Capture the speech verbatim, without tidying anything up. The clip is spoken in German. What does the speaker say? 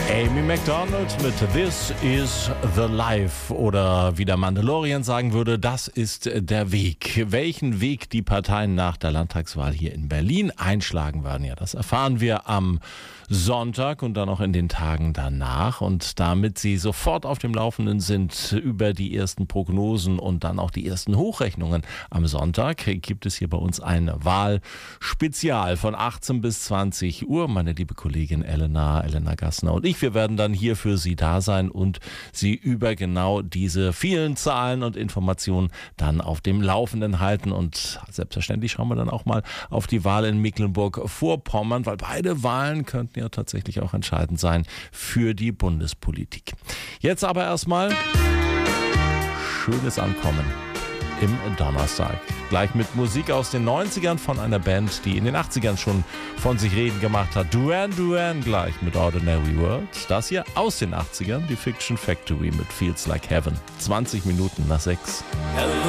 Amy Macdonald mit This is the Life oder wie der Mandalorian sagen würde, das ist der Weg. Welchen Weg die Parteien nach der Landtagswahl hier in Berlin einschlagen werden, ja, das erfahren wir am Sonntag und dann auch in den Tagen danach. Und damit Sie sofort auf dem Laufenden sind über die ersten Prognosen und dann auch die ersten Hochrechnungen am Sonntag, gibt es hier bei uns ein Wahlspezial von achtzehn bis zwanzig Uhr. Meine liebe Kollegin Elena, Elena Gassner und ich, wir werden dann hier für Sie da sein und Sie über genau diese vielen Zahlen und Informationen dann auf dem Laufenden halten. Und selbstverständlich schauen wir dann auch mal auf die Wahl in Mecklenburg-Vorpommern, weil beide Wahlen könnten ja tatsächlich auch entscheidend sein für die Bundespolitik. Jetzt aber erstmal schönes Ankommen im Donnerstag. Gleich mit Musik aus den neunzigern von einer Band, die in den achtzigern schon von sich reden gemacht hat. Duran Duran gleich mit Ordinary World. Das hier aus den achtzigern, die Fiction Factory mit Feels Like Heaven. zwanzig Minuten nach sechs.